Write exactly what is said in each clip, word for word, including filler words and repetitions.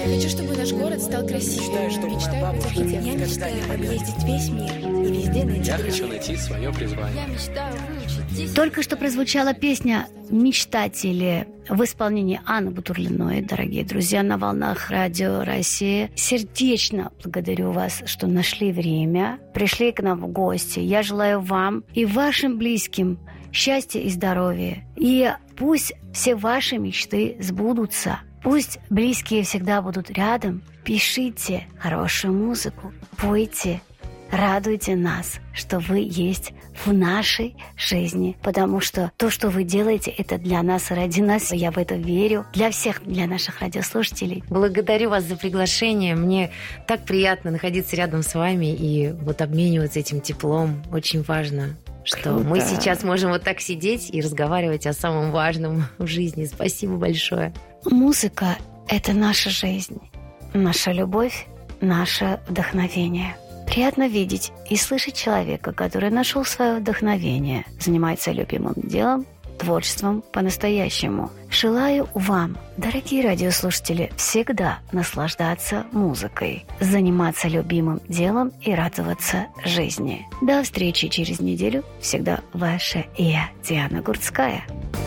Я хочу, чтобы наш город стал красивым. Мечтаю, чтобы Мечтаю моя быть бабушка архитектором. Я мечтаю объездить весь мир и везде найти Я друзей. хочу найти свое призвание. Я мечтаю выучить десять... Только что прозвучала песня «Мечтатели» в исполнении Анны Бутурлиной. Дорогие друзья, на волнах Радио России. Сердечно благодарю вас, что нашли время, пришли к нам в гости. Я желаю вам и вашим близким счастья и здоровья. И пусть все ваши мечты сбудутся. Пусть близкие всегда будут рядом. Пишите хорошую музыку, пойте, радуйте нас, что вы есть в нашей жизни, потому что то, что вы делаете, это для нас и ради нас. Я в это верю. Для всех, для наших радиослушателей. Благодарю вас за приглашение. Мне так приятно находиться рядом с вами и вот обмениваться этим теплом. Очень важно, что Круто. Мы сейчас можем вот так сидеть и разговаривать о самом важном в жизни. Спасибо большое. Музыка – это наша жизнь, наша любовь, наше вдохновение. Приятно видеть и слышать человека, который нашел свое вдохновение, занимается любимым делом, творчеством по-настоящему. Желаю вам, дорогие радиослушатели, всегда наслаждаться музыкой, заниматься любимым делом и радоваться жизни. До встречи через неделю. Всегда ваша и я, Диана Гурцкая.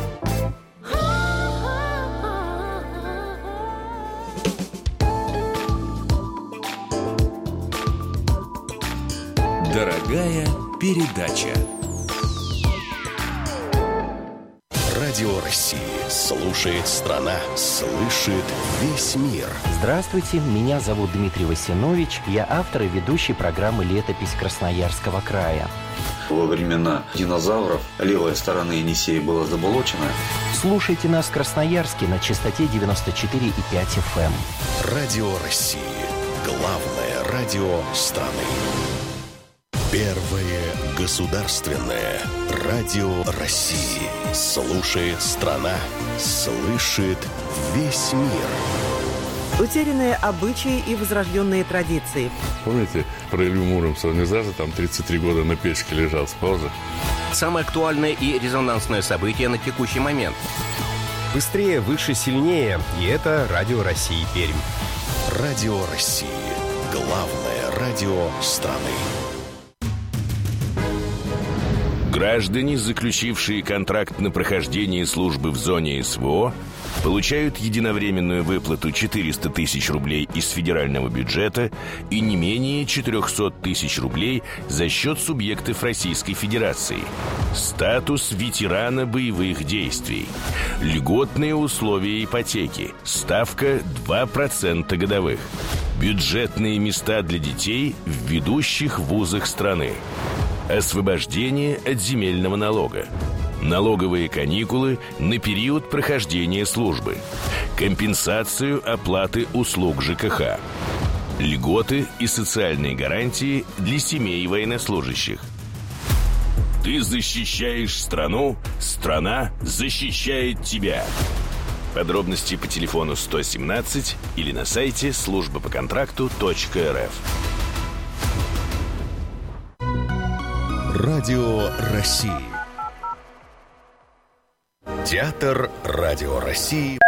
Дорогая передача. Радио России. Слушает страна. Слышит весь мир. Здравствуйте, меня зовут Дмитрий Васинович. Я автор и ведущий программы «Летопись Красноярского края». Во времена динозавров левая сторона Енисея была заболочена. Слушайте нас в Красноярске на частоте девяносто четыре и пять эф эм. Радио России. Главное радио страны. Первое государственное радио России. Слушает страна. Слышит весь мир. Утерянные обычаи и возрожденные традиции. Помните, про Илью Муромца не зажил, там тридцать три года на печке лежал с паузы. Самое актуальное и резонансное событие на текущий момент. Быстрее, выше, сильнее. И это Радио России Пермь. Радио России. Главное радио страны. Граждане, заключившие контракт на прохождение службы в зоне эс вэ о, получают единовременную выплату четыреста тысяч рублей из федерального бюджета и не менее четыреста тысяч рублей за счет субъектов Российской Федерации. Статус ветерана боевых действий. Льготные условия ипотеки. Ставка два процента годовых. Бюджетные места для детей в ведущих вузах страны. Освобождение от земельного налога. Налоговые каникулы на период прохождения службы. Компенсацию оплаты услуг жэ ка ха. Льготы и социальные гарантии для семей военнослужащих. Ты защищаешь страну, страна защищает тебя. Подробности по телефону сто семнадцать или на сайте служба по контракту точка эр эф. Радио России. Театр Радио России.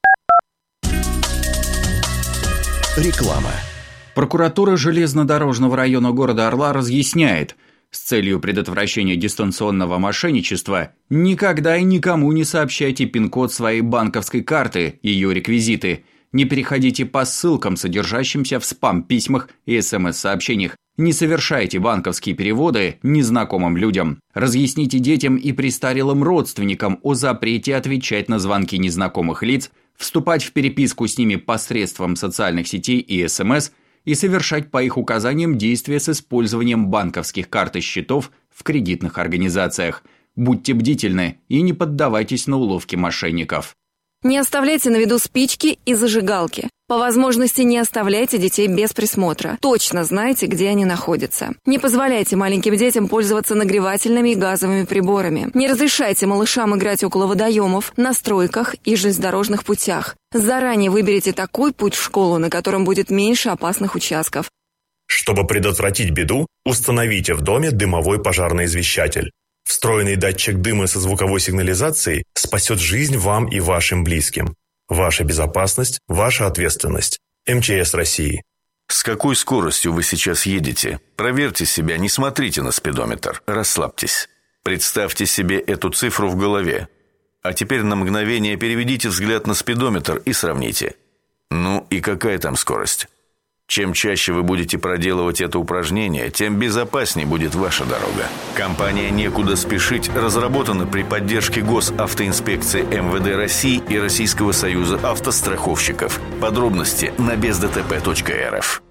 Реклама. Прокуратура железнодорожного района города Орла разъясняет, с целью предотвращения дистанционного мошенничества никогда и никому не сообщайте пин-код своей банковской карты, ее реквизиты. Не переходите по ссылкам, содержащимся в спам-письмах и эс эм эс-сообщениях. Не совершайте банковские переводы незнакомым людям. Разъясните детям и престарелым родственникам о запрете отвечать на звонки незнакомых лиц, вступать в переписку с ними посредством социальных сетей и эс эм эс и совершать по их указаниям действия с использованием банковских карт и счетов в кредитных организациях. Будьте бдительны и не поддавайтесь на уловки мошенников. Не оставляйте на виду спички и зажигалки. По возможности не оставляйте детей без присмотра. Точно знайте, где они находятся. Не позволяйте маленьким детям пользоваться нагревательными и газовыми приборами. Не разрешайте малышам играть около водоемов, на стройках и железнодорожных путях. Заранее выберите такой путь в школу, на котором будет меньше опасных участков. Чтобы предотвратить беду, установите в доме дымовой пожарный извещатель. Встроенный датчик дыма со звуковой сигнализацией спасет жизнь вам и вашим близким. Ваша безопасность – ваша ответственность. эм че эс России. С какой скоростью вы сейчас едете? Проверьте себя, не смотрите на спидометр, расслабьтесь. Представьте себе эту цифру в голове. А теперь на мгновение переведите взгляд на спидометр и сравните. Ну и какая там скорость? Чем чаще вы будете проделывать это упражнение, тем безопаснее будет ваша дорога. Компания «Некуда спешить» разработана при поддержке Госавтоинспекции эм вэ дэ России и Российского союза автостраховщиков. Подробности на без дэ тэ пэ точка эр эф.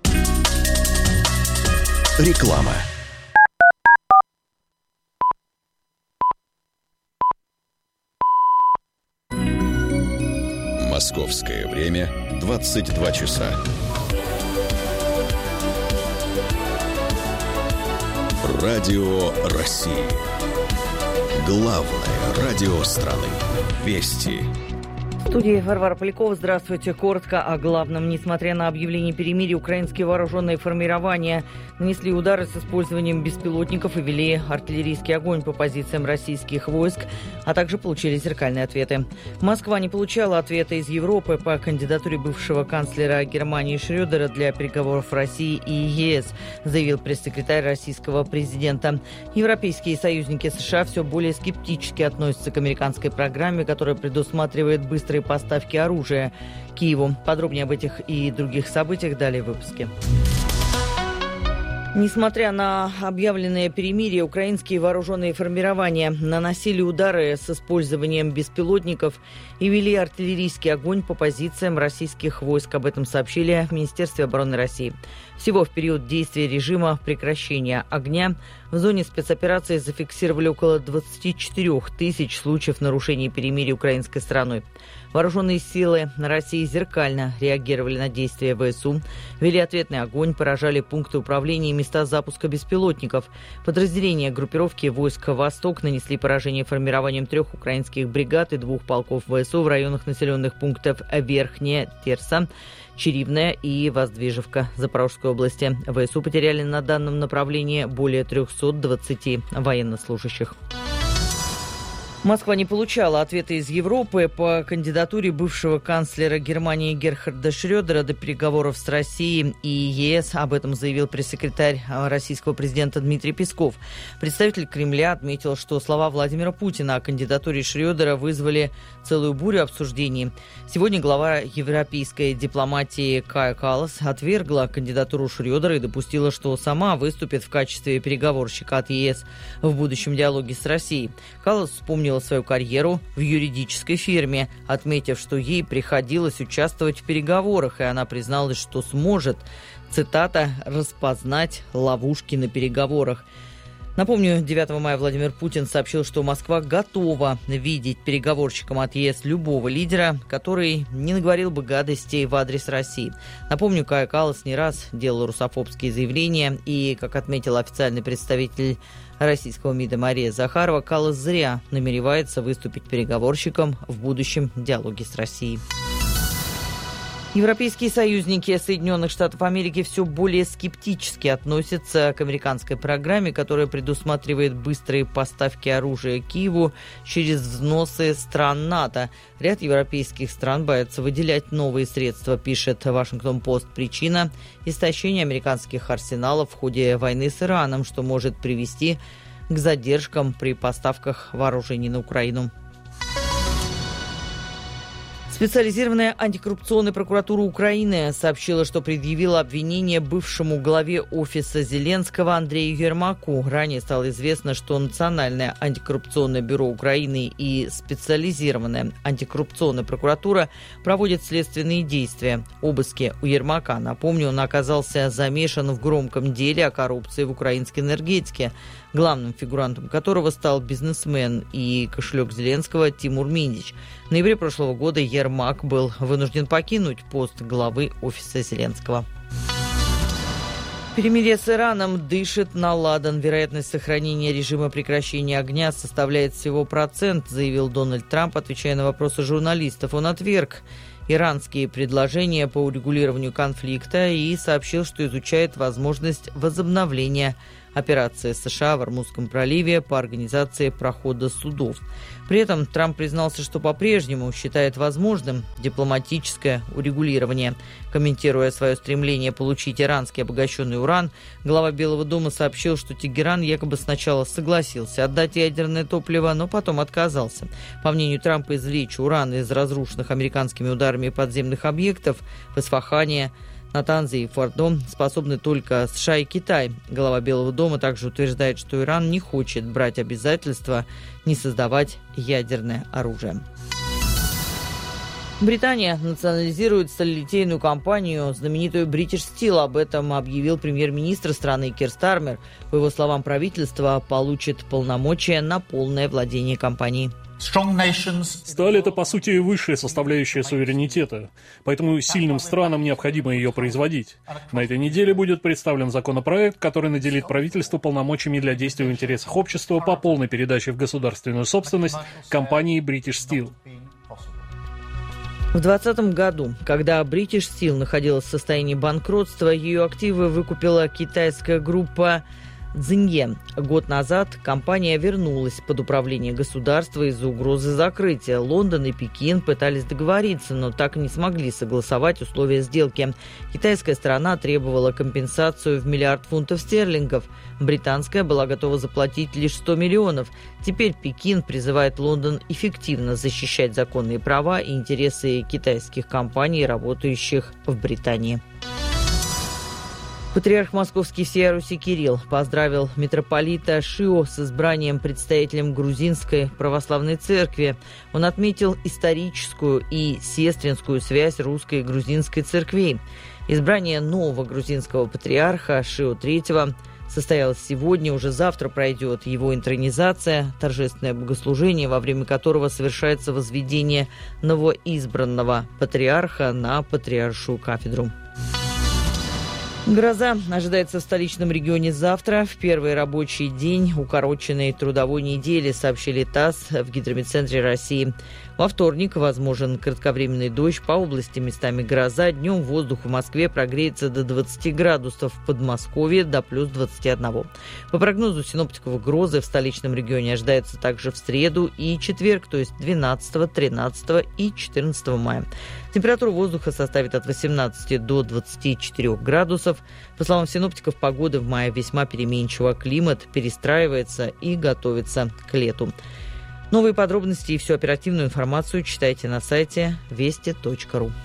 Реклама. Московское время двадцать два часа. Радио России. Главное радио страны. Вести. В студии Варвара Полякова. Здравствуйте. Коротко о главном. Несмотря на объявление перемирия, украинские вооруженные формирования нанесли удары с использованием беспилотников и вели артиллерийский огонь по позициям российских войск, а также получили зеркальные ответы. Москва не получала ответа из Европы по кандидатуре бывшего канцлера Германии Шрёдера для переговоров России и е эс, заявил пресс-секретарь российского президента. Европейские союзники США все более скептически относятся к американской программе, которая предусматривает быстрые поставки оружия Киеву. Подробнее об этих и других событиях далее в выпуске. Несмотря на объявленное перемирие, украинские вооруженные формирования наносили удары с использованием беспилотников и вели артиллерийский огонь по позициям российских войск. Об этом сообщили в Министерстве обороны России. Всего в период действия режима прекращения огня в зоне спецоперации зафиксировали около двадцать четыре тысяч случаев нарушений перемирия украинской стороной. Вооруженные силы России зеркально реагировали на действия вэ эс у, вели ответный огонь, поражали пункты управления и места запуска беспилотников. Подразделения группировки войск «Восток» нанесли поражение формированием трех украинских бригад и двух полков вэ эс у в районах населенных пунктов Верхняя Терса, Черивная и Воздвижевка Запорожской области. вэ эс у потеряли на данном направлении более триста двадцать военнослужащих. Москва не получала ответа из Европы по кандидатуре бывшего канцлера Германии Герхарда Шрёдера до переговоров с Россией и е эс. Об этом заявил пресс-секретарь российского президента Дмитрий Песков. Представитель Кремля отметил, что слова Владимира Путина о кандидатуре Шрёдера вызвали целую бурю обсуждений. Сегодня глава европейской дипломатии Кая Каллас отвергла кандидатуру Шрёдера и допустила, что сама выступит в качестве переговорщика от е эс в будущем диалоге с Россией. Каллас вспомнил свою карьеру в юридической фирме, отметив, что ей приходилось участвовать в переговорах, и она призналась, что сможет, цитата, «распознать ловушки на переговорах». Напомню, девятого мая Владимир Путин сообщил, что Москва готова видеть переговорщиком от е эс любого лидера, который не наговорил бы гадостей в адрес России. Напомню, Кая Каллас не раз делал русофобские заявления, и, как отметил официальный представитель российского МИДа Мария Захарова, Каллас зря намеревается выступить переговорщиком в будущем диалоге с Россией. Европейские союзники Соединенных Штатов Америки все более скептически относятся к американской программе, которая предусматривает быстрые поставки оружия Киеву через взносы стран НАТО. Ряд европейских стран боятся выделять новые средства, пишет Вашингтон-Пост. Причина – истощение американских арсеналов в ходе войны с Ираном, что может привести к задержкам при поставках вооружений на Украину. Специализированная антикоррупционная прокуратура Украины сообщила, что предъявила обвинение бывшему главе офиса Зеленского Андрею Ермаку. Ранее стало известно, что Национальное антикоррупционное бюро Украины и специализированная антикоррупционная прокуратура проводят следственные действия. Обыски у Ермака. Напомню, он оказался замешан в громком деле о коррупции в украинской энергетике, главным фигурантом которого стал бизнесмен и кошелек Зеленского Тимур Миндич. В ноябре прошлого года Ермак был вынужден покинуть пост главы офиса Зеленского. Перемирие с Ираном дышит на ладан. Вероятность сохранения режима прекращения огня составляет всего процент, заявил Дональд Трамп, отвечая на вопросы журналистов. Он отверг иранские предложения по урегулированию конфликта и сообщил, что изучает возможность возобновления операции США в Ормузском проливе по организации прохода судов. При этом Трамп признался, что по-прежнему считает возможным дипломатическое урегулирование. Комментируя свое стремление получить иранский обогащенный уран, глава Белого дома сообщил, что Тегеран якобы сначала согласился отдать ядерное топливо, но потом отказался. По мнению Трампа, извлечь уран из разрушенных американскими ударами подземных объектов в Исфахане, Натанзе и Фордо способны только США и Китай. Глава Белого дома также утверждает, что Иран не хочет брать обязательства не создавать ядерное оружие. Британия национализирует сталелитейную компанию, знаменитую British Steel. Об этом объявил премьер-министр страны Кир Стармер. По его словам, правительство получит полномочия на полное владение компанией. Сталь – это, по сути, высшая составляющая суверенитета, поэтому сильным странам необходимо ее производить. На этой неделе будет представлен законопроект, который наделит правительство полномочиями для действий в интересах общества по полной передаче в государственную собственность компании British Steel. В двадцатом году, когда British Steel находилась в состоянии банкротства, ее активы выкупила китайская группа Цзинье. Год назад компания вернулась под управление государства из-за угрозы закрытия. Лондон и Пекин пытались договориться, но так и не смогли согласовать условия сделки. Китайская сторона требовала компенсацию в миллиард фунтов стерлингов. Британская была готова заплатить лишь сто миллионов. Теперь Пекин призывает Лондон эффективно защищать законные права и интересы китайских компаний, работающих в Британии. Патриарх Московский всея Руси Кирилл поздравил митрополита Шио с избранием предстоятелем Грузинской православной церкви. Он отметил историческую и сестринскую связь русской и грузинской церквей. Избрание нового грузинского патриарха Шио третьего состоялось сегодня, уже завтра пройдет его интронизация, торжественное богослужение, во время которого совершается возведение новоизбранного патриарха на патриаршую кафедру. Гроза ожидается в столичном регионе завтра, в первый рабочий день укороченной трудовой недели, сообщили ТАСС в Гидрометцентре России. Во вторник возможен кратковременный дождь, по области местами гроза. Днем воздух в Москве прогреется до двадцати градусов, в Подмосковье до плюс двадцати одного. По прогнозу синоптиков, грозы в столичном регионе ожидаются также в среду и четверг, то есть двенадцатого, тринадцатого и четырнадцатого мая. Температура воздуха составит от восемнадцати до двадцати четырёх градусов. По словам синоптиков, погода в мае весьма переменчива. Климат перестраивается и готовится к лету. Новые подробности и всю оперативную информацию читайте на сайте вести точка ру.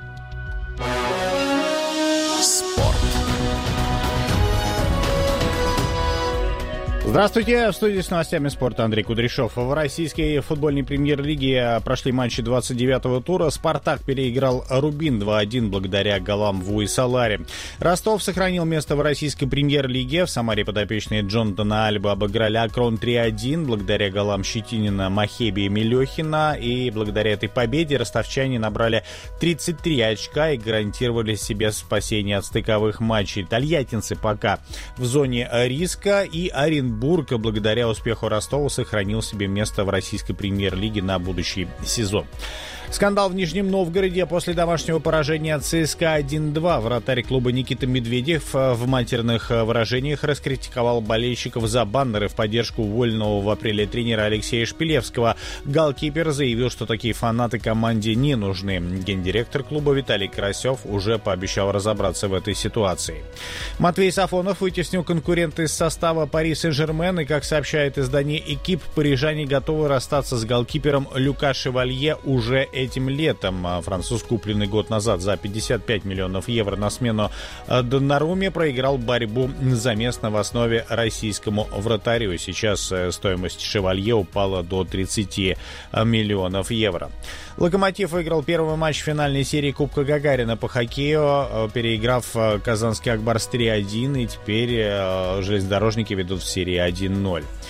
Здравствуйте, в студии с новостями спорта Андрей Кудряшов. В российской футбольной премьер-лиге прошли матчи двадцать девятого тура. «Спартак» переиграл «Рубин» два один благодаря голам Вуйсалари. «Ростов» сохранил место в российской премьер-лиге. В «Самаре» подопечные Джонатана Альба обыграли «Акрон» три один благодаря голам Щетинина, Махеби и Мелехина. И благодаря этой победе ростовчане набрали тридцать три очка и гарантировали себе спасение от стыковых матчей. Тольяттинцы пока в зоне риска, и Оренбург благодаря успеху Ростова сохранил себе место в российской премьер-лиге на будущий сезон. Скандал в Нижнем Новгороде после домашнего поражения от ЦСКА один два. Вратарь клуба Никита Медведев в матерных выражениях раскритиковал болельщиков за баннеры в поддержку уволенного в апреле тренера Алексея Шпилевского. Голкипер заявил, что такие фанаты команде не нужны. Гендиректор клуба Виталий Карасев уже пообещал разобраться в этой ситуации. Матвей Сафонов вытеснил конкурента из состава Пари Сен-Жермен, и, как сообщает издание «Экип», парижане готовы расстаться с голкипером Люка Шевалье уже этим летом. Француз, купленный год назад за пятьдесят пять миллионов евро на смену Доннаруме, проиграл борьбу за место в основе российскому вратарю. Сейчас стоимость Шевалье упала до тридцати миллионов евро. «Локомотив» выиграл первый матч финальной серии Кубка Гагарина по хоккею, переиграв казанский «Акбарс» три один, и теперь железнодорожники ведут в серии один ноль.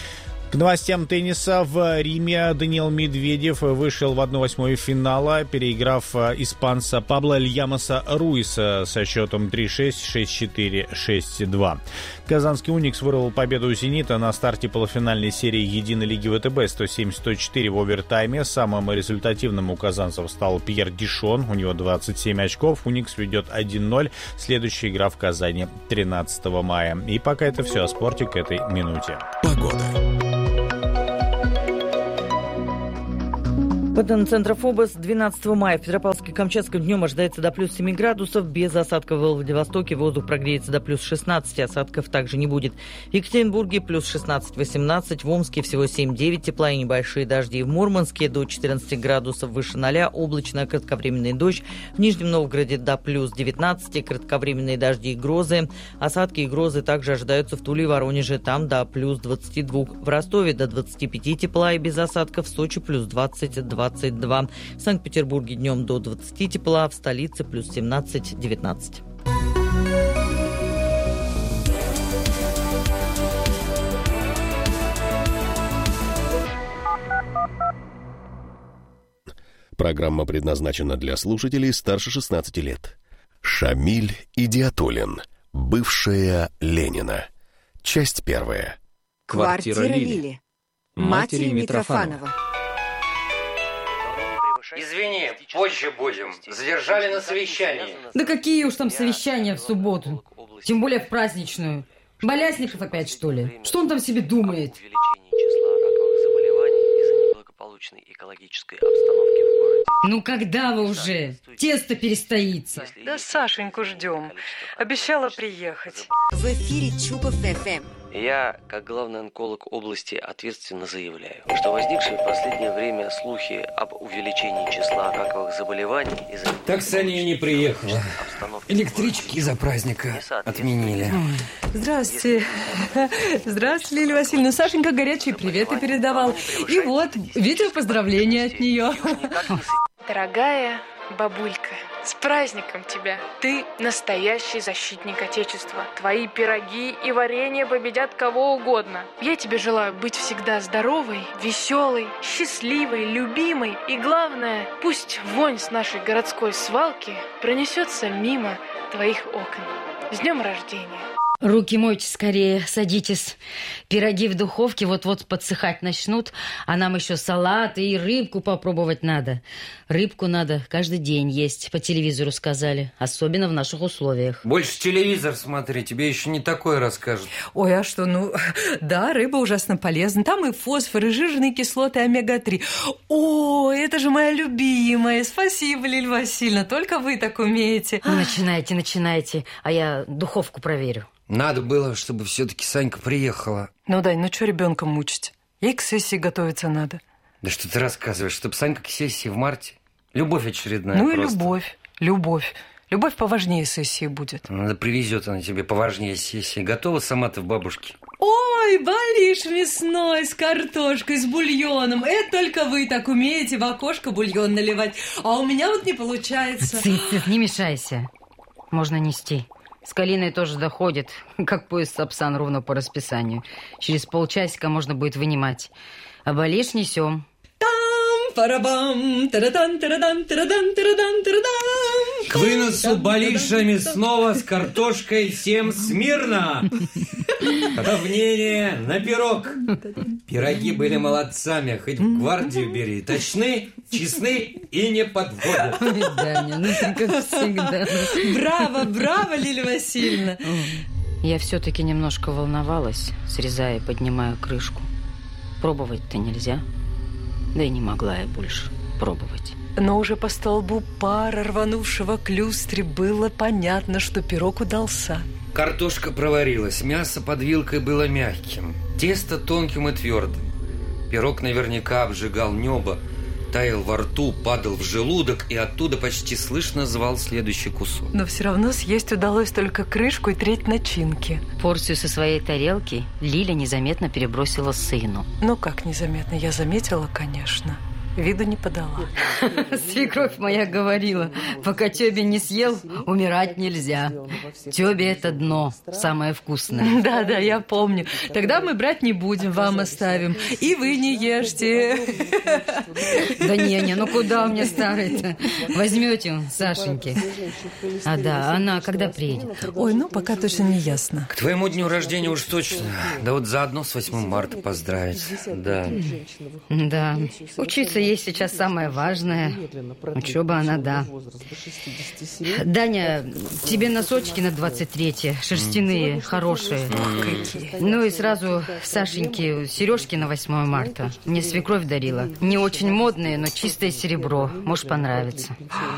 К новостям тенниса. В Риме Даниил Медведев вышел в одну восьмую финала, переиграв испанца Пабло Льямоса Руиса со счетом три шесть, шесть четыре, шесть два. Казанский «Уникс» вырвал победу у «Зенита» на старте полуфинальной серии единой лиги ВТБ сто семь сто четыре в овертайме. Самым результативным у казанцев стал Пьер Дишон, у него двадцать семь очков. «Уникс» ведет один ноль. Следующая игра в Казани тринадцатого мая. И пока это все о спорте к этой минуте. Погода. По данным Центра ФОБОС, двенадцатого мая в Петропавловске-Камчатском днем ожидается до плюс семи градусов. Без осадков в Владивостоке воздух прогреется до плюс шестнадцати, осадков также не будет. В Екатеринбурге плюс шестнадцать-восемнадцать, в Омске всего семь-девять тепла и небольшие дожди. В Мурманске до четырнадцати градусов выше ноля, облачно, кратковременный дождь. В Нижнем Новгороде до плюс девятнадцати, кратковременные дожди и грозы. Осадки и грозы также ожидаются в Туле и Воронеже, там до плюс двадцати двух. В Ростове до двадцати пяти тепла и без осадков, в Сочи плюс двадцать-двадцать два. В Санкт-Петербурге днем до двадцати тепла, в столице плюс семнадцать-девятнадцать. Программа предназначена для слушателей старше шестнадцати лет. Шамиль Идиатуллин. Бывшая Ленина. Часть первая. Квартира Лили. Матери Митрофанова. Извини, позже будем. Задержали на совещании. Да какие уж там совещания в субботу. Тем более в праздничную. Болясников опять, что ли? Что он там себе думает? Ну когда вы уже? Тесто перестоится. Да Сашеньку ждем. Обещала приехать. В эфире Чупов эф эм. Я, как главный онколог области, ответственно заявляю, что возникшие в последнее время слухи об увеличении числа раковых заболеваний из-за... Так Саня и не приехала. Электрички из-за праздника отменили. Здравствуйте. Здравствуйте, Лилия Васильевна. Сашенька горячие приветы передавал. И вот, видео поздравления от нее. Дорогая бабулька, с праздником тебя! Ты настоящий защитник Отечества. Твои пироги и варенье победят кого угодно. Я тебе желаю быть всегда здоровой, веселой, счастливой, любимой. И главное, пусть вонь с нашей городской свалки пронесется мимо твоих окон. С днем рождения! Руки мойте скорее, садитесь. Пироги в духовке вот-вот подсыхать начнут, а нам еще салат и рыбку попробовать надо. Рыбку надо каждый день есть, по телевизору сказали, особенно в наших условиях. Больше телевизор смотри, тебе еще не такое расскажут. Ой, а что, ну, да, рыба ужасно полезна. Там и фосфор, и жирные кислоты, омега три. О, это же моя любимая. Спасибо, Лилия Васильевна, только вы так умеете. Ну, начинайте, начинайте, а я духовку проверю. Надо было, чтобы все-таки Санька приехала. Ну, Дань, ну что ребенка мучить? Ей к сессии готовиться надо. Да что ты рассказываешь, чтобы Санька к сессии в марте? Любовь очередная. Ну просто. И любовь, любовь. Любовь поважнее сессии будет. Надо привезет она тебе поважнее сессии. Готова сама-то в бабушке? Ой, балиш мясной с картошкой, с бульоном. Это только вы так умеете в окошко бульон наливать. А у меня вот не получается. Цыц, не мешайся. Можно нести. С Калиной тоже доходит, как поезд Сапсан, ровно по расписанию. Через полчасика можно будет вынимать. А балиш несем. Там, парабам, тарадан, тарадан, тарадан, тарадан, тарадан. К выносу балиша мясного с картошкой всем смирно! Равнение на пирог. Пироги были молодцами, хоть в гвардию бери. Точны, честны и не подводят. Ой, Даня, ну ты как всегда. Браво, браво, Лилия Васильевна. Я все-таки немножко волновалась, срезая и поднимая крышку. Пробовать-то нельзя. Да и не могла я больше пробовать. Но уже по столбу пара рванувшего к люстре было понятно, что пирог удался. Картошка проварилась, мясо под вилкой было мягким, тесто тонким и твердым. Пирог наверняка обжигал небо, таял во рту, падал в желудок и оттуда почти слышно звал следующий кусок. Но все равно съесть удалось только крышку и треть начинки. Порцию со своей тарелки Лиля незаметно перебросила сыну. Ну как незаметно? Я заметила, конечно. виду не подала. Свекровь моя говорила, пока Тёбе не съел, умирать нельзя. Тёбе это дно, самое вкусное. Да-да, я помню. Тогда мы брать не будем, вам оставим. И вы не ешьте. Да не-не, ну куда мне старый-то? Возьмете Сашеньки. А да, она когда приедет? Ой, ну пока точно не ясно. К твоему дню рождения уж точно. Да вот заодно с восьмым марта поздравить. Да. Да. Учиться ей сейчас самое важное. Учеба она, да. Даня, тебе носочки на двадцать третье, шерстяные, хорошие. Ну и сразу Сашеньке сережки на восьмое марта. Мне свекровь дарила. Не очень модные, но чистое серебро. Может, понравится.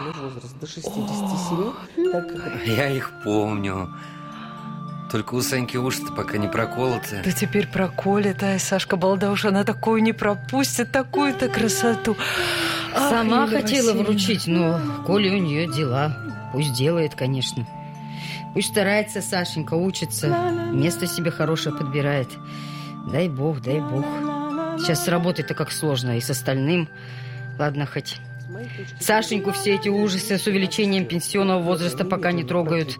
Я их помню. Только у Саньки уши-то пока не проколоты. Да теперь проколет, ай, Сашка балда уж, она такую не пропустит, такую-то красоту. Сама Ах, хотела Васильевна. вручить, но коли у нее дела, пусть делает, конечно. Пусть старается Сашенька, учится, место себе хорошее подбирает. Дай бог, дай бог. Сейчас с работой-то как сложно, и с остальным. Ладно, хоть... Сашеньку все эти ужасы с увеличением пенсионного возраста пока не трогают.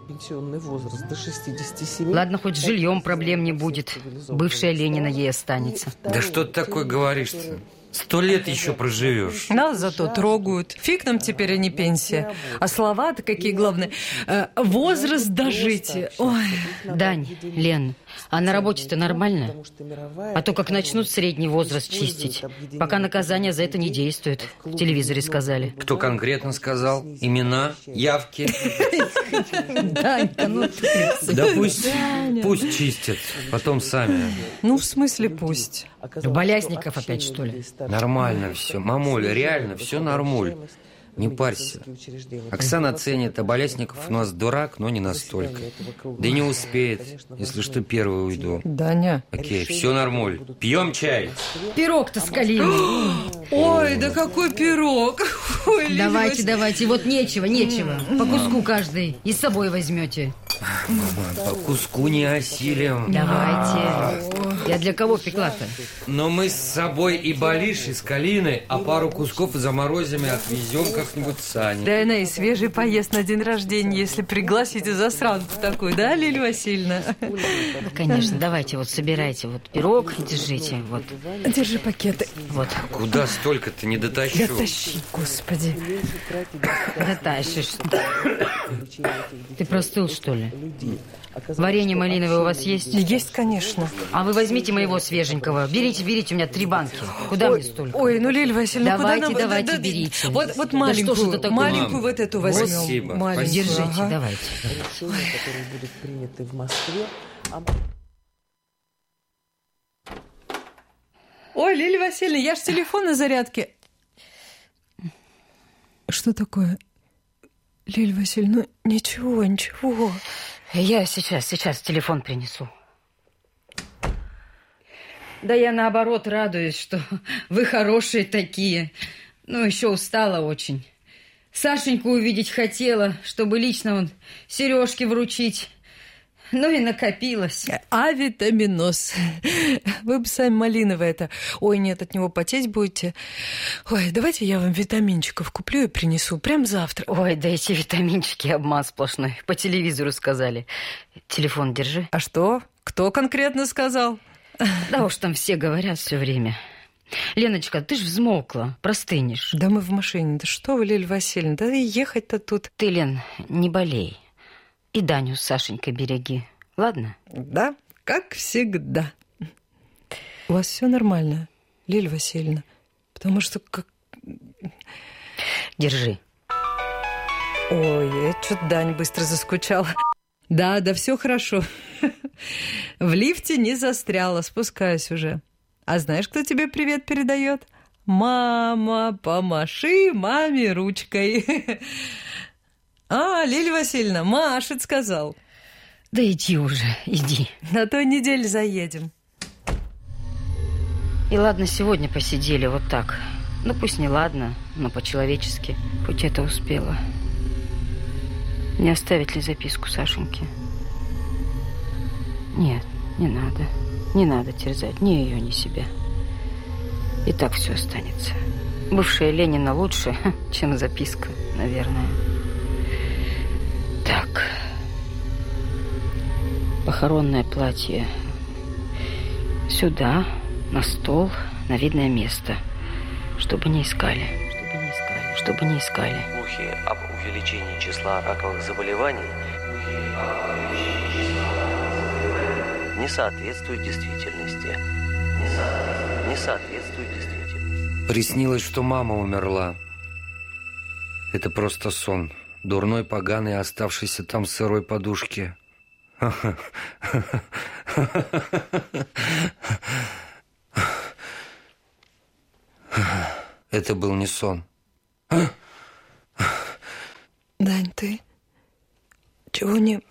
Ладно, хоть с жильем проблем не будет. Бывшая Ленина ей останется. Да что ты такое говоришь-то? Сто лет еще проживешь. Нас зато трогают. Фиг нам теперь, а не пенсия. А слова-то какие главные. Э, возраст дожития. Ой. Дань, Лен, а на работе-то нормально? А то как начнут средний возраст чистить, пока наказание за это не действует. В телевизоре сказали. Кто конкретно сказал? Имена? Явки? Данька, ну ты... Да пусть, пусть чистят, потом сами. Ну, в смысле пусть? Болясников опять, что ли? Нормально все. Мамуля, реально, все нормуль. Не парься. Оксана ценит, а Болясников у нас дурак, но не настолько. Да и не успеет, если что, первый уйду. Даня. Окей, все нормуль. Пьем чай. Пирог-то с калиной. Ой, да какой пирог. Ой, давайте, Лилия. давайте. Вот нечего, нечего. По куску каждый. И с собой возьмете. По куску не осилим. Давайте. Я для кого пекла-то? Но мы с собой и Балиш, и с Калиной, а пару кусков и заморозим и отвезем как-нибудь Сане. Да она и свежий поест на день рождения, если пригласите засранку такую, да, Лилия Васильевна? Ну, конечно, давайте, вот собирайте вот пирог и держите. Вот. Держи пакеты. Вот. Куда столько-то не дотащу? Да тащи, господи. Дотащишь. Ты простыл, что ли? Варенье малиновое у вас есть? Есть, конечно. А вы возьмите моего свеженького. Берите, берите, у меня три банки. Куда ой, мне столько? Ой, ну, Лилия Васильевна, давайте, куда нам... давайте, да, да, берите. Вот, вот да маленькую, что ж это такое? маленькую Мам, вот эту возьмем. спасибо. Маленькую, Держите, ага. давайте. Решения, которые будут приняты в Москве. Ой, Лилия Васильевна, я ж телефон на зарядке. Что такое? Лилия Васильевна, ну, ничего, ничего. Я сейчас, сейчас телефон принесу. Да я наоборот радуюсь, что вы хорошие такие. Ну, еще устала очень. Сашеньку увидеть хотела, чтобы лично он сережки вручить. Ну и накопилось. Авитаминоз. Вы бы сами малиновое это. Ой, нет, от него потеть будете. Ой, давайте я вам витаминчиков куплю и принесу. Прям завтра. Ой, да эти витаминчики обман сплошной. По телевизору сказали. Телефон держи. А что? Кто конкретно сказал? Да уж там все говорят все время. Леночка, ты ж взмокла, простынешь. Да мы в машине. Да что вы, Лилия Васильевна, да и ехать-то тут. Ты, Лен, не болей. И Даню с Сашенькой береги. Ладно? Да, как всегда. У вас все нормально, Лилия Васильевна? Потому что как... Держи. Ой, что-то Даня быстро заскучал. Да, да, все хорошо. В лифте не застряла, спускаюсь уже. А знаешь, кто тебе привет передает? Мама, помаши маме ручкой. А, Лилия Васильевна, машет, сказал. Да иди уже, иди. На той неделе заедем. И ладно, сегодня посидели вот так. Ну, пусть не ладно, но по-человечески. Хоть это успела. Не оставить ли записку Сашеньке? Нет, не надо. Не надо терзать ни ее, ни себя. И так все останется. Бывшая Ленина лучше, чем записка, наверное. Так. Похоронное платье. Сюда, на стол, на видное место. Чтобы не искали. Чтобы не искали. Чтобы не искали. Слухи об увеличении числа раковых заболеваний не соответствуют действительности. Не, со... не соответствуют действительности. Приснилось, что мама умерла. Это просто сон. Дурной, поганый, оставшийся там в сырой подушке. Это был не сон. Дань, ты чего не...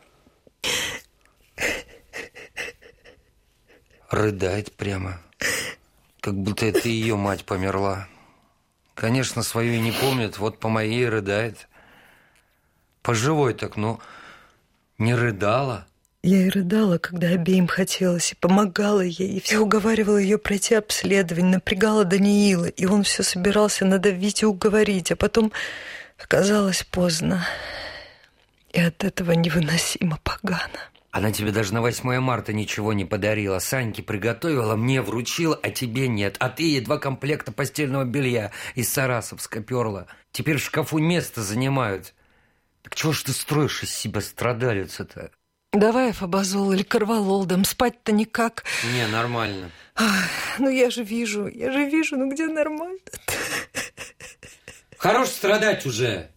Рыдает прямо. Как будто это ее мать померла. Конечно, свою и не помнит, вот по моей рыдает. По живой так, но не рыдала. Я и рыдала, когда обеим хотелось, и помогала ей, и все уговаривала ее пройти обследование, напрягала Даниила, и он все собирался надавить и уговорить, а потом оказалось поздно. И от этого невыносимо погано. Она тебе даже на восьмое марта ничего не подарила. Саньке приготовила, мне вручила, а тебе нет. А ты ей два комплекта постельного белья из Сарасовска перла. Теперь в шкафу место занимают. Так чего ж ты строишь из себя страдалицу-то? Давай фабазол или корвалол, дам спать-то никак. Не, нормально. Ах, ну я же вижу, я же вижу, ну где нормально-то? Хорош страдать уже.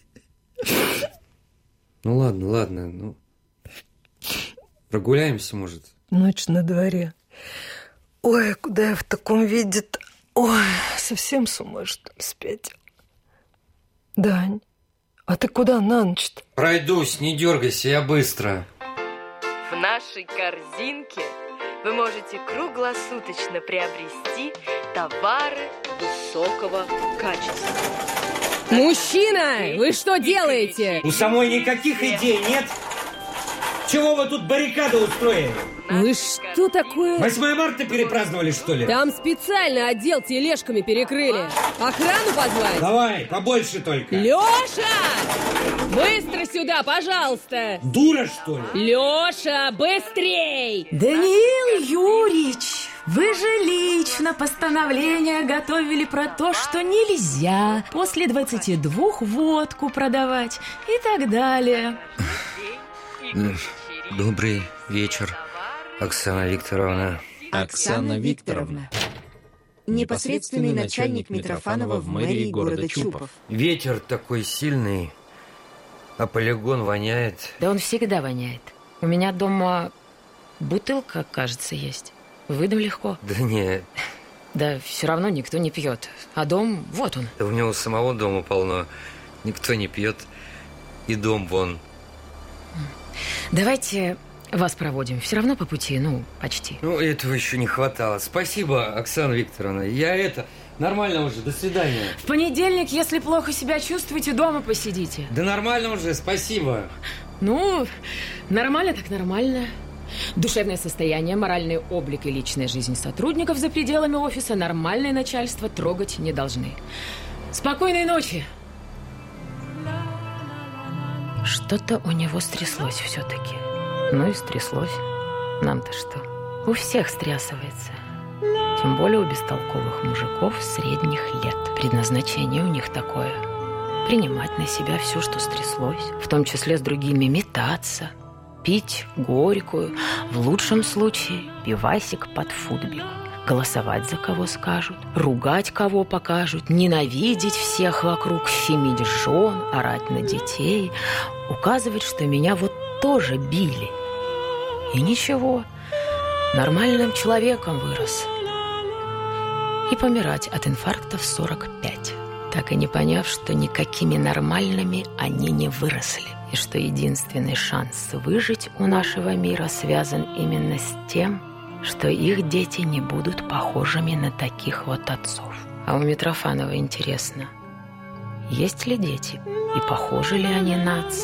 Ну ладно, ладно, ну... Прогуляемся, может? Ночь на дворе. Ой, куда я в таком виде-то? Ой, совсем с ума, что ли, спятил? Дань, а ты куда на ночь-то? Пройдусь, не дергайся, я быстро. В нашей корзинке вы можете круглосуточно приобрести товары высокого качества. Мужчина, вы что делаете? У самой никаких идей нет? Чего вы тут баррикаду устроили? Вы что такое? восьмое марта перепраздновали, что ли? Там специально отдел тележками перекрыли. Охрану позвать? Давай, побольше только. Леша! Быстро сюда, пожалуйста. Дура, что ли? Леша, быстрей! Даниил Юрьевич, вы же лично постановление готовили про то, что нельзя после двадцати двух водку продавать и так далее. Добрый вечер, Оксана Викторовна. Оксана Викторовна. Непосредственный начальник Митрофанова в мэрии города Чупов. Ветер такой сильный, а полигон воняет. Да он всегда воняет. У меня дома бутылка, кажется, есть. Выдам легко. Да нет. Да все равно никто не пьет. А дом, вот он. Да у него самого дома полно. Никто не пьет. И дом вон. Давайте вас проводим. Все равно по пути, ну, почти. Ну, этого еще не хватало. Спасибо, Оксана Викторовна. Я это... Нормально уже, до свидания. В понедельник, если плохо себя чувствуете, дома посидите. Да нормально уже, спасибо. Ну, нормально так нормально. Душевное состояние, моральный облик и личная жизнь сотрудников за пределами офиса нормальное начальство трогать не должны. Спокойной ночи. Что-то у него стряслось все-таки. Ну и стряслось. Нам-то что? У всех стрясывается. Тем более у бестолковых мужиков средних лет. Предназначение у них такое. Принимать на себя все, что стряслось. В том числе с другими метаться. Пить горькую. В лучшем случае пивасик под футбик. Голосовать за кого скажут, ругать кого покажут, ненавидеть всех вокруг, щемить жен, орать на детей, указывать, что меня вот тоже били. И ничего, нормальным человеком вырос. И помирать от инфаркта в сорок пять, так и не поняв, что никакими нормальными они не выросли. И что единственный шанс выжить у нашего мира связан именно с тем, что их дети не будут похожими на таких вот отцов. А у Митрофанова интересно, есть ли дети и похожи ли они на отца?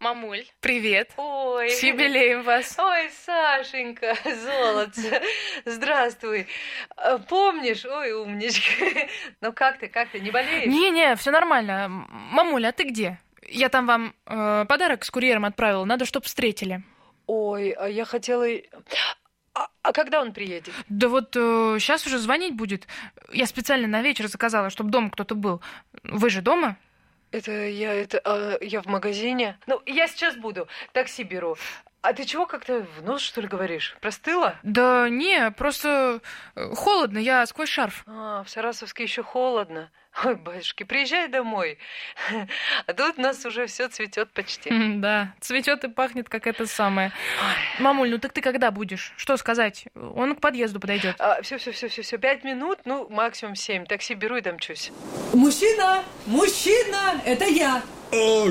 Мамуль, привет. Ой. С юбилеем вас. Ой, Сашенька, золотце. Здравствуй. Помнишь? Ой, умничка. Ну как ты, как ты, не болеешь? Не-не, все нормально. Мамуль, а ты где? Я там вам э, подарок с курьером отправила, надо, чтоб встретили. Ой, а я хотела... А, а когда он приедет? Да вот э, сейчас уже звонить будет. Я специально на вечер заказала, чтобы дома кто-то был. Вы же дома? Это я, это, а, я в магазине. Ну, я сейчас буду. Такси беру. А ты чего как-то в нос, что ли, говоришь? Простыла? Да не, просто холодно, я сквозь шарф. А, в Сарасовске еще холодно. Ой, батюшки, приезжай домой. А тут у нас уже все цветет почти. Да, цветет и пахнет, как это самое. Мамуль, ну так ты когда будешь? Что сказать? Он к подъезду подойдет. А, все, все, все, все, все. Пять минут, ну, максимум семь. Такси беру и домчусь. Мужчина! Мужчина! Это я! О,